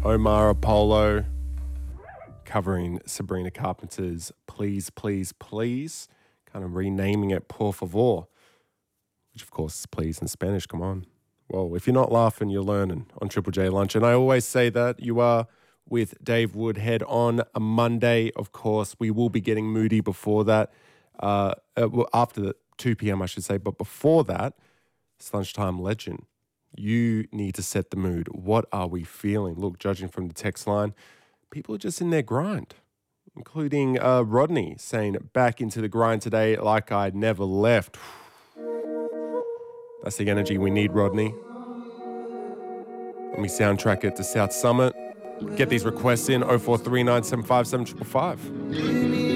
Omar Apollo covering Sabrina Carpenter's Please, Please, Please, kind of renaming it Por Favor, which of course is please in Spanish. Come on. Well, if you're not laughing, you're learning on Triple J Lunch. And I always say that you are with Dave Woodhead on a Monday. Of course, we will be getting moody before that, after the 2 p.m., I should say. But before that, it's Lunchtime Legend. You need to set the mood. What are we feeling? Look, judging from the text line, people are just in their grind, including Rodney saying, back into the grind today like I never left. That's the energy we need, Rodney. Let me soundtrack it to South Summit. Get these requests in 0439757555.